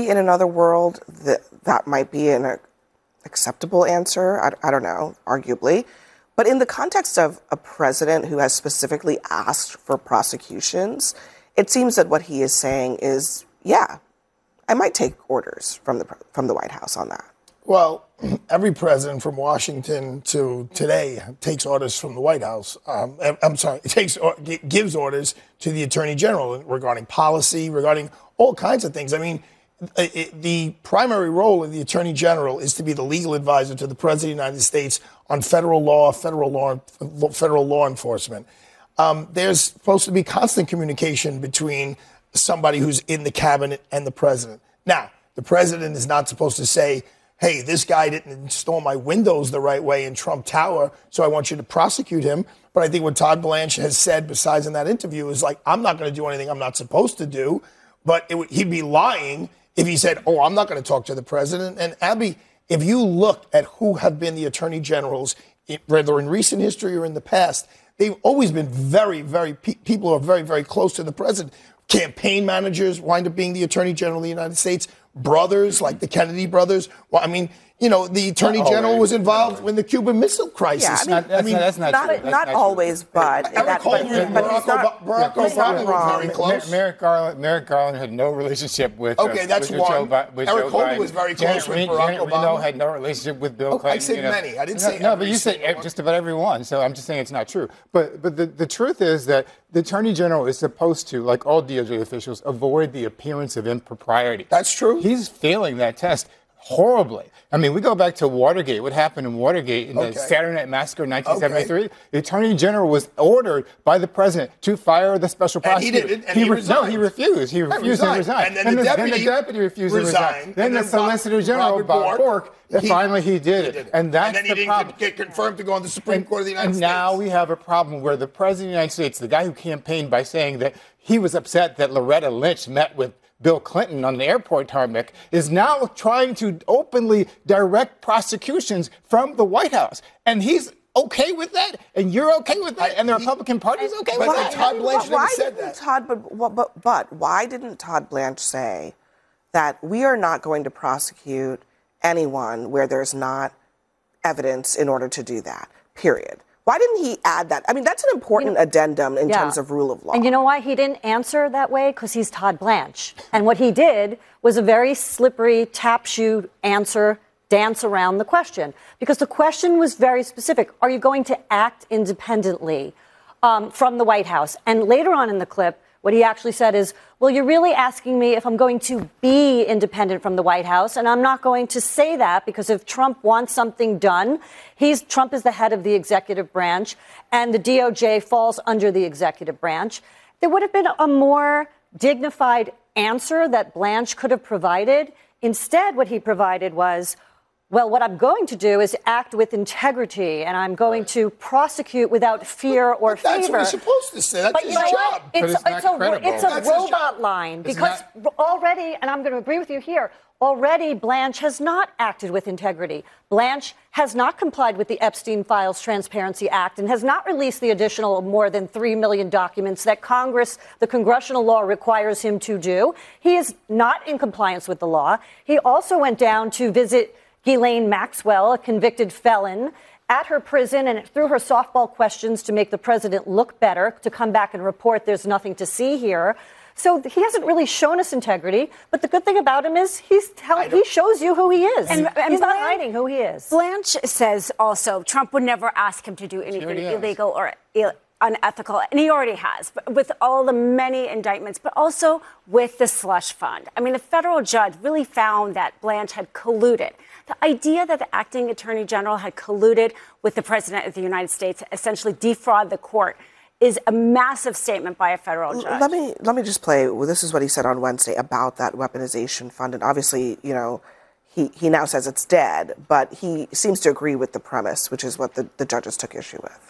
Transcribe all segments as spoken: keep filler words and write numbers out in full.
maybe in another world that that might be an uh, acceptable answer. I, I don't know, arguably. But in the context of a president who has specifically asked for prosecutions, it seems that what he is saying is, yeah, I might take orders from the from the White House on that. Well, every president from Washington to today takes orders from the White House. Um, I'm sorry, takes gives orders to the Attorney General regarding policy, regarding all kinds of things. I mean, it, the primary role of the Attorney General is to be the legal advisor to the President of the United States on federal law, federal law, federal law enforcement. Um, there's supposed to be constant communication between somebody who's in the cabinet and the president. Now, the president is not supposed to say, hey, this guy didn't install my windows the right way in Trump Tower, so I want you to prosecute him. But I think what Todd Blanche has said, besides in that interview, is like, I'm not going to do anything I'm not supposed to do. But it would, he'd be lying if he said, oh, I'm not going to talk to the president. And Abby, if you look at who have been the attorney generals, whether in recent history or in the past, they've always been very, very, pe- people who are very, very close to the president. Campaign managers wind up being the attorney general of the United States. Brothers, like the Kennedy brothers. Well, I mean, you know, the attorney not general always, was involved in the Cuban Missile Crisis. Yeah, I mean, not, that's, I mean not, that's not, not, true. That's not, not always, true. but Eric that, Holder but, and but Barack, he's not, Obama, Barack he's not Obama were wrong. very close. Merrick Garland, Merrick Garland had no relationship with. Okay, uh, that's with one. Joe Bi- with Eric Joe Holder Biden. was very Janet close with Re- Barack Janet Obama. Reno had no relationship with Bill Oh, Clinton. I said you know. many. I didn't no, say no, every but you said single one. just about every one. So I'm just saying it's not true. But but the, the truth is that the attorney general is supposed to, like all D O J officials, avoid the appearance of impropriety. That's true. He's failing that test horribly. I mean, we go back to Watergate. What happened in Watergate in Okay. the Saturday Night Massacre in nineteen seventy-three? Okay. The attorney general was ordered by the president to fire the special And he prosecutor. didn't, and he re- resigned. No, he refused. He refused to resigned. resign. And then the deputy deputy refused to resigned. resign. Then And the then solicitor general, Robert Bob Bork, Bork, and he- finally he did He it. did it. And that's and then he the didn't problem. get confirmed to go on the Supreme Court of the United and States. now we have a problem where the president of the United States, the guy who campaigned by saying that he was upset that Loretta Lynch met with Bill Clinton on the airport tarmac, is now trying to openly direct prosecutions from the White House. And he's okay with that, and you're okay with that, and the Republican Party is okay with But that. Todd Blanche never why said didn't that. Todd, but, but, but why didn't Todd Blanche say that we are not going to prosecute anyone where there's not evidence in order to do that, period? Why didn't he add that? I mean, that's an important You know, addendum in yeah. terms of rule of law. And you know why he didn't answer that way? Because he's Todd Blanche. And what he did was a very slippery tap shoe answer, dance around the question. Because the question was very specific. Are you going to act independently um, from the White House? And later on in the clip, what he actually said is, well, you're really asking me if I'm going to be independent from the White House, and I'm not going to say that because if Trump wants something done, he's Trump is the head of the executive branch, and the D O J falls under the executive branch. There would have been a more dignified answer that Blanche could have provided. Instead, what he provided was, well, what I'm going to do is act with integrity, and I'm going right. to prosecute without fear or but that's favor. That's what he's supposed to say. That's but his you know job. what? It's, but it's, it's not a, credible. it's a That's his robot job. line It's because not- already, and I'm going to agree with you here, already Blanche has not acted with integrity. Blanche has not complied with the Epstein Files Transparency Act and has not released the additional more than three million documents that Congress, the congressional law requires him to do. He is not in compliance with the law. He also went down to visit Ghislaine Maxwell, a convicted felon, at her prison and threw her softball questions to make the president look better, to come back and report there's nothing to see here. So he hasn't really shown us integrity. But the good thing about him is he's telling, he shows you who he is. And, and he's Blanche, not hiding who he is. Blanche says also Trump would never ask him to do anything illegal or Ill- unethical, and he already has, but with all the many indictments, but also with the slush fund. I mean, the federal judge really found that Blanche had colluded. The idea that the acting attorney general had colluded with the president of the United States to essentially defraud the court is a massive statement by a federal judge. Let me let me just play. Well, this is what he said on Wednesday about that weaponization fund, and obviously, you know, he he now says it's dead, but he seems to agree with the premise, which is what the, the judges took issue with.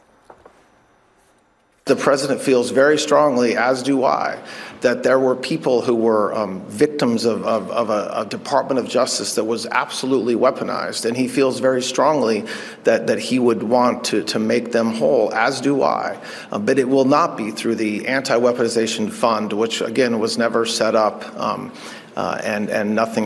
The president feels very strongly, as do I, that there were people who were um, victims of, of, of a, a Department of Justice that was absolutely weaponized. And he feels very strongly that, that he would want to, to make them whole, as do I. Uh, but it will not be through the anti-weaponization fund, which, again, was never set up um, uh, and, and nothing